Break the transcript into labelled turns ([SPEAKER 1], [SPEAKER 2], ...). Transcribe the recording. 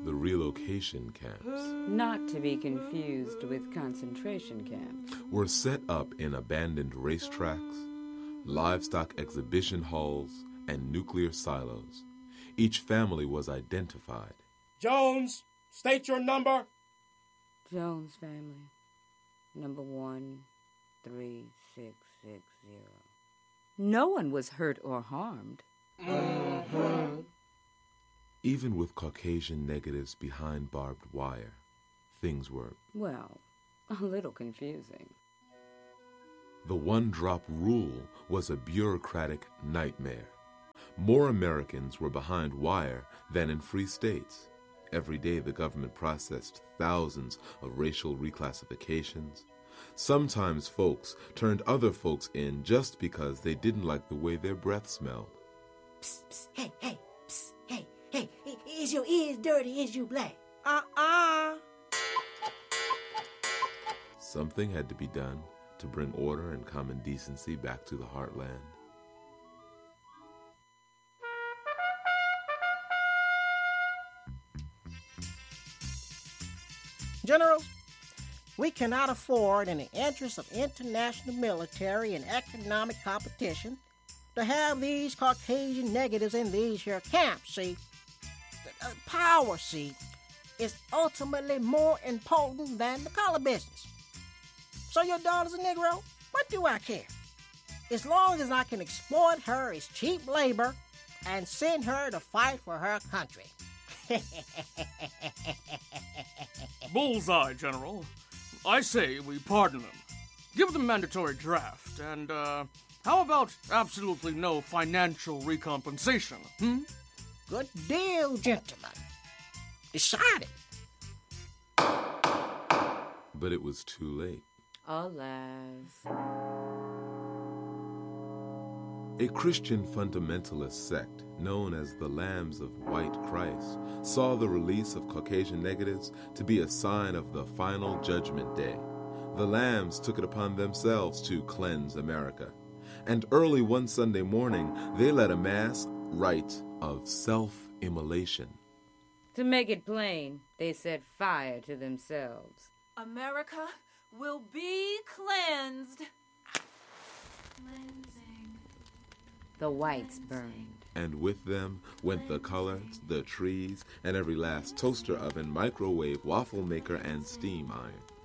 [SPEAKER 1] The relocation camps,
[SPEAKER 2] not to be confused with concentration camps,
[SPEAKER 1] were set up in abandoned racetracks, livestock exhibition halls, and nuclear silos. Each family was identified.
[SPEAKER 3] Jones, state your number.
[SPEAKER 2] Jones family, number 13660. No one was hurt or harmed.
[SPEAKER 3] Mm-hmm.
[SPEAKER 1] Even with Caucasian negatives behind barbed wire, things were,
[SPEAKER 2] well, a little confusing.
[SPEAKER 1] The one-drop rule was a bureaucratic nightmare. More Americans were behind wire than in free states. Every day the government processed thousands of racial reclassifications. Sometimes folks turned other folks in just because they didn't like the way their breath smelled.
[SPEAKER 4] Psst, psst, hey, psst, hey, is your ears dirty, is you black?
[SPEAKER 1] Something had to be done to bring order and common decency back to the heartland.
[SPEAKER 5] Generals, we cannot afford, in the interest of international military and economic competition, to have these Caucasian negatives in these here camps, see. Power, see, is ultimately more important than the color business. So your daughter's a Negro? What do I care? As long as I can exploit her as cheap labor and send her to fight for her country.
[SPEAKER 6] Bullseye, General. I say we pardon them. Give them mandatory draft, and, how about absolutely no financial recompensation,
[SPEAKER 5] Good deal, gentlemen. Decided.
[SPEAKER 1] But it was too late.
[SPEAKER 2] Alas.
[SPEAKER 1] A Christian fundamentalist sect known as the Lambs of White Christ saw the release of Caucasian negatives to be a sign of the final judgment day. The Lambs took it upon themselves to cleanse America. And early one Sunday morning, they led a mass rite of self-immolation.
[SPEAKER 2] To make it plain, they set fire to themselves.
[SPEAKER 7] America will be cleansed. Cleansing.
[SPEAKER 2] The whites burned.
[SPEAKER 1] And with them went the colors, the trees, and every last toaster oven, microwave, waffle maker, and steam iron.